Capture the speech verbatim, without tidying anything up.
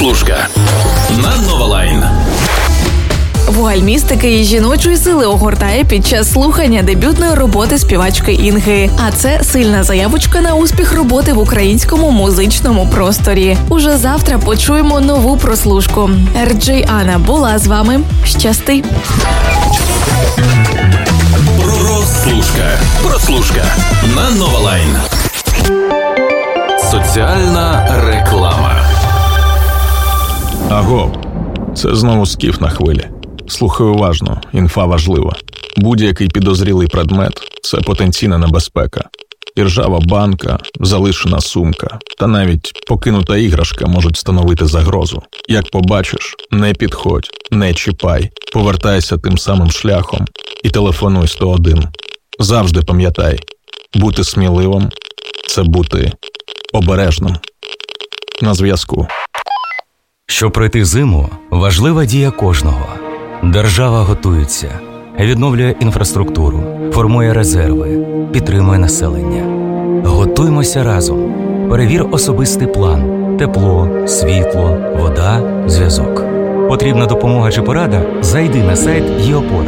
Прослушка на Нова Лайн. Вуаль містики і жіночої сили огортає під час слухання дебютної роботи співачки Інги. А це сильна заявочка на успіх роботи в українському музичному просторі. Уже завтра почуємо нову прослушку. Ер Джей Анна була з вами. Щасти! Прослушка. Прослушка на Нова Лайн. Соціальна реклама. Аго, це знову Скіф на хвилі. Слухай уважно, інфа важлива. Будь-який підозрілий предмет – це потенційна небезпека. Іржава банка, залишена сумка та навіть покинута іграшка можуть становити загрозу. Як побачиш, не підходь, не чіпай, повертайся тим самим шляхом і телефонуй сто один. Завжди пам'ятай, бути сміливим – це бути обережним. На зв'язку. Щоб пройти зиму, важлива дія кожного. Держава готується, відновлює інфраструктуру, формує резерви, підтримує населення. Готуймося разом. Перевір особистий план. Тепло, світло, вода, зв'язок. Потрібна допомога чи порада? Зайди на сайт ЄОПОРА.